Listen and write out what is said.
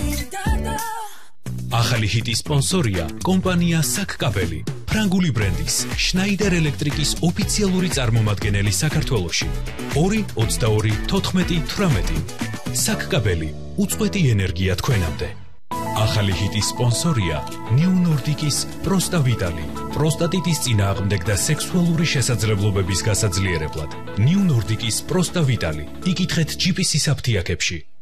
ახალი ჰიტის სპონსორია კომპანია საკკაბელი, ფრანგული ბრენდის შნაიდერ ელექტრიკის ოფიციალური წარმომადგენელი საქართველოში. 2-22-14-18 საკკაბელი, უწყვეტი ენერგია თქვენამდე. ახალი ჰიტის სპონსორია ნიუ ნორდიკის პროსტავიტალი, პროსტატიტის წინააღმდეგ და სექსუალური შესაძლებლობების გასაძლიერებლად. ნიუ ნორდიკის პროსტავიტალი, იკითხეთ GPC-ის აფთიაქებში.